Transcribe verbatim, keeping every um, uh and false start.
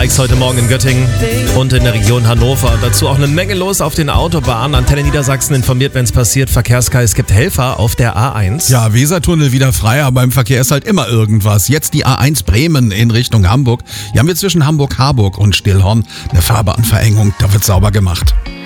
Streiks heute Morgen in Göttingen und in der Region Hannover. Dazu auch eine Menge los auf den Autobahnen. Antenne Niedersachsen informiert, wenn es passiert. Verkehrskei, es gibt Helfer auf der A eins. Ja, Wesertunnel wieder frei, aber im Verkehr ist halt immer irgendwas. Jetzt die A eins Bremen in Richtung Hamburg. Hier haben wir zwischen Hamburg-Harburg und Stillhorn eine Fahrbahnverengung. Da wird sauber gemacht.